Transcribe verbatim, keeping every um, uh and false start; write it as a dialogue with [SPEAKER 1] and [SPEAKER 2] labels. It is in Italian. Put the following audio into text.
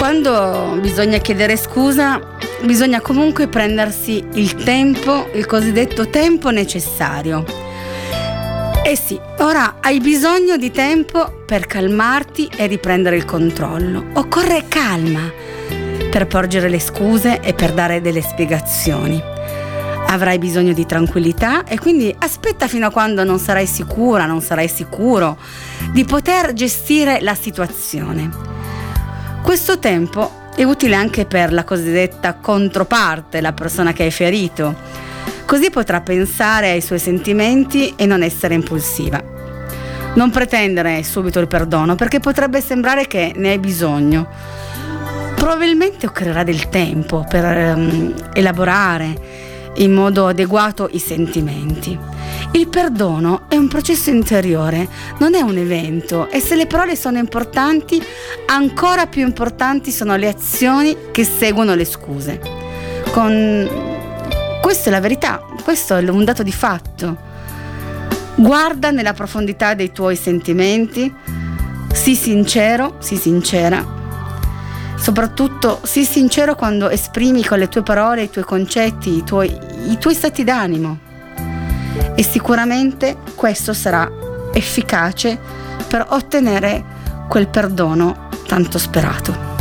[SPEAKER 1] Quando bisogna chiedere scusa, bisogna comunque prendersi il tempo, il cosiddetto tempo necessario. Eh sì, ora hai bisogno di tempo per calmarti e riprendere il controllo. Occorre calma per porgere le scuse e per dare delle spiegazioni. Avrai bisogno di tranquillità e quindi aspetta fino a quando non sarai sicura, non sarai sicuro di poter gestire la situazione. Questo tempo è utile anche per la cosiddetta controparte, la persona che hai ferito. Così potrà pensare ai suoi sentimenti e non essere impulsiva. Non pretendere subito il perdono, perché potrebbe sembrare che ne hai bisogno. Probabilmente occorrerà del tempo per um, elaborare in modo adeguato i sentimenti. Il perdono è un processo interiore, non è un evento, e se le parole sono importanti, ancora più importanti sono le azioni che seguono le scuse. Con... Questa è la verità, questo è un dato di fatto. Guarda nella profondità dei tuoi sentimenti, sii sincero, sii sincera. Soprattutto sii sincero quando esprimi con le tue parole i tuoi concetti, i tuoi, i tuoi stati d'animo. E sicuramente questo sarà efficace per ottenere quel perdono tanto sperato.